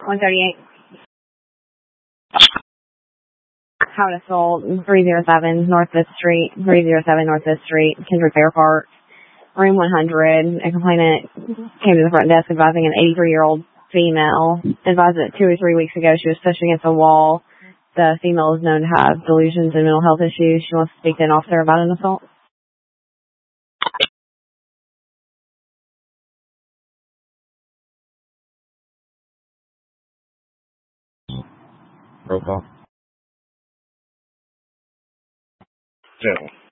138. How to assault 307 North 5th Street, 307 North 5th Street, Kendrick Fair Park, room 100. A complainant came to the front desk advising an 83-year-old female, advised that 2 or 3 weeks ago she was pushed against a wall. The female is known to have delusions and mental health issues. She wants to speak to an officer about an assault. Roll call. General.